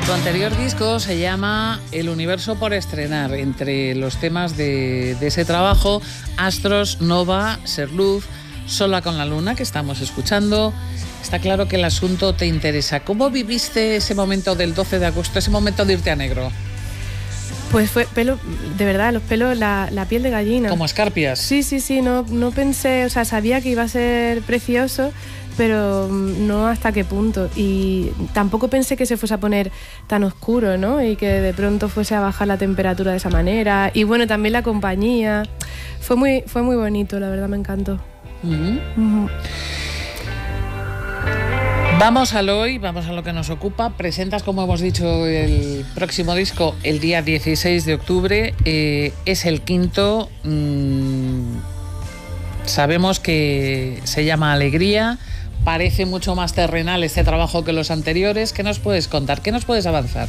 Tu anterior disco se llama El universo por estrenar. Entre los temas de ese trabajo, Astros, Nova, Ser Luz, Sola con la Luna, que estamos escuchando. Está claro que el asunto te interesa. ¿Cómo viviste ese momento del 12 de agosto, ese momento de irte a negro? Pues fue pelo, de verdad, los pelos, la piel de gallina. Como escarpias. Sí, no pensé, o sea, sabía que iba a ser precioso, pero no hasta qué punto. Y tampoco pensé que se fuese a poner tan oscuro, ¿no? Y que de pronto fuese a bajar la temperatura de esa manera. Y bueno, también la compañía. Fue muy bonito, la verdad, me encantó. Vamos al hoy, vamos a lo que nos ocupa. Presentas, como hemos dicho, el próximo disco el día 16 de octubre. Es el quinto. Sabemos que se llama Alegría. Parece mucho más terrenal este trabajo que los anteriores. ¿Qué nos puedes contar? ¿Qué nos puedes avanzar?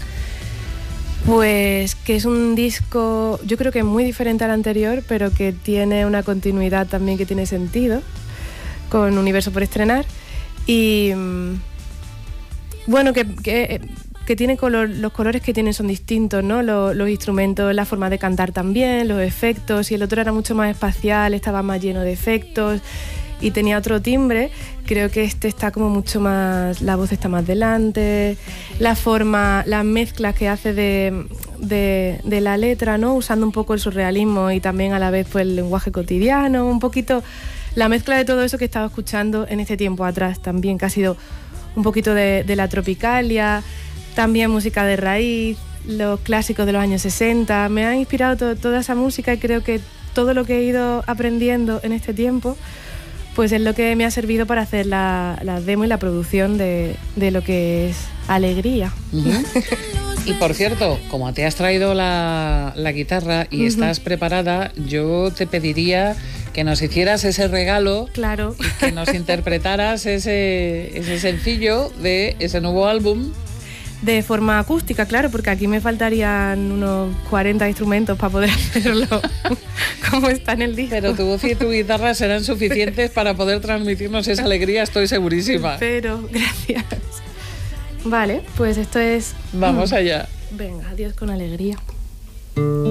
Pues que es un disco, yo creo que muy diferente al anterior, pero que tiene una continuidad también que tiene sentido, con Universo por estrenar. Y bueno, que tiene los colores que tienen son distintos, ¿no? Los instrumentos, la forma de cantar también, los efectos. Y el otro era mucho más espacial, estaba más lleno de efectos y tenía otro timbre. Creo que este está como mucho más, la voz está más delante, la forma, las mezclas que hace de la letra, ¿no? Usando un poco el surrealismo y también a la vez pues el lenguaje cotidiano, un poquito la mezcla de todo eso que estaba escuchando en este tiempo atrás también, que ha sido un poquito de la tropicalia, también música de raíz, los clásicos de los años 60. Me ha inspirado toda esa música y creo que todo lo que he ido aprendiendo en este tiempo pues es lo que me ha servido para hacer la demo y la producción de lo que es Alegría. Y por cierto, como te has traído la guitarra y estás preparada, yo te pediría que nos hicieras ese regalo. Claro. Y que nos interpretaras ese sencillo de ese nuevo álbum. De forma acústica, claro, porque aquí me faltarían unos 40 instrumentos para poder hacerlo como está en el disco. Pero tu voz y tu guitarra serán suficientes para poder transmitirnos esa alegría, estoy segurísima. Pero, gracias. Vale, pues esto es... Vamos allá. Venga, adiós con alegría.